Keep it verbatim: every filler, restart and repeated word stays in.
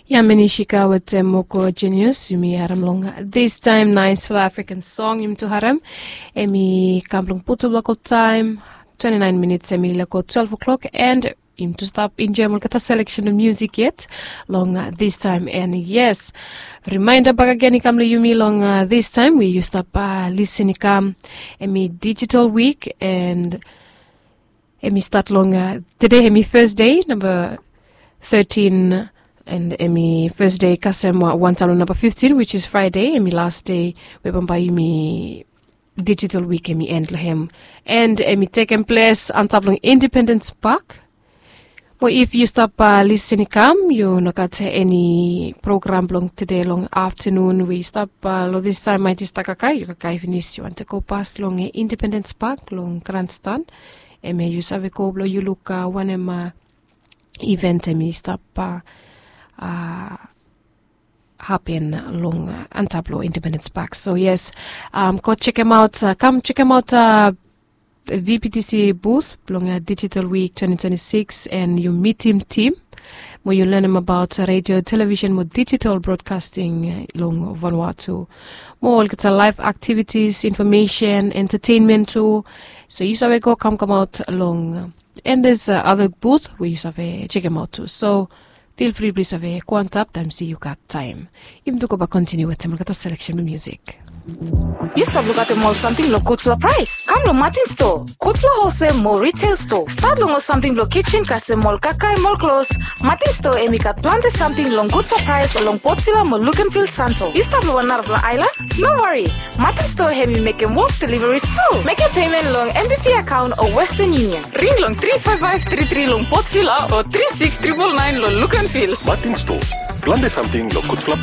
Yamanishika with Moko Genius, Yumi Haram Long. This time, nice for African song, Yum to Haram. Emi Kamplong Putu local time, twenty-nine minutes, Emi Lako twelve o'clock, and Yum to stop in German Kata selection of music yet. Long uh, this time, and yes, reminder back again, Ikamle Yumi long uh, this time, we used up uh, listening Ikam Emi Digital Week, and Emi start long uh, today, Emi first day, number thirteen. And Emi first day kasem one talo number fifteen, which is Friday. Emi last day webamba Emi digital week Emi end lahem. And Emi taken place on tablong Independence Park. Well, if you stop uh, listening come, you not got any program long today long afternoon. We stop uh, lo this time might just takakai you kakai finish. You want to go past long Independence Park long grandstand. Emi you save ko blo you look uh, one ema event Emi stop uh, Uh, happen long uh, Antablo Independence Park. So yes, um, go check them out. Uh, come check them out. Uh, V P T C booth, long uh, Digital Week twenty twenty-six, and you meet him team. Where you learn them about uh, radio, television, more digital broadcasting, uh, long Vanuatu. More get live activities, information, entertainment too. So you saw go come come out along, uh, and there's uh, other booth where you saw check them out too. So feel free, please, have a quant time, see you got time. Even to go back, continue with some selection of music. You stop look at the mall something lo good for price. Come lo Martin store. Good for wholesale mall retail store. Start long something lo kitchen kase mall kakai mall clothes. Martin store emi kat planted something long good for price along Port Villa mall look and feel Santo. You stop lo one of la island? No worry. Martin store hemi make him walk deliveries too. Make a payment long N B C account or Western Union. Ring long three five five three three long Port Villa or three six nine nine nine lo look and feel. Martin store. Planted something lo good for